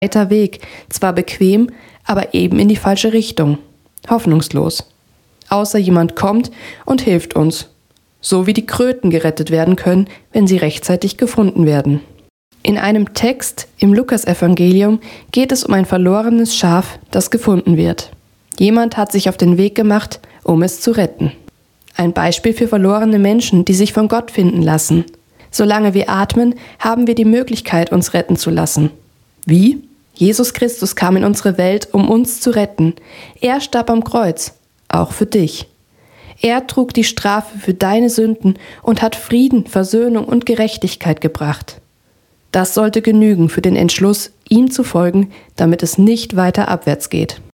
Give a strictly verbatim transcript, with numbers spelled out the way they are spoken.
weiter Weg, zwar bequem, aber eben in die falsche Richtung. Hoffnungslos. Außer jemand kommt und hilft uns. So wie die Kröten gerettet werden können, wenn sie rechtzeitig gefunden werden. In einem Text im Lukasevangelium geht es um ein verlorenes Schaf, das gefunden wird. Jemand hat sich auf den Weg gemacht, um es zu retten. Ein Beispiel für verlorene Menschen, die sich von Gott finden lassen. Solange wir atmen, haben wir die Möglichkeit, uns retten zu lassen. Wie? Jesus Christus kam in unsere Welt, um uns zu retten. Er starb am Kreuz, auch für dich. Er trug die Strafe für deine Sünden und hat Frieden, Versöhnung und Gerechtigkeit gebracht. Das sollte genügen für den Entschluss, ihm zu folgen, damit es nicht weiter abwärts geht.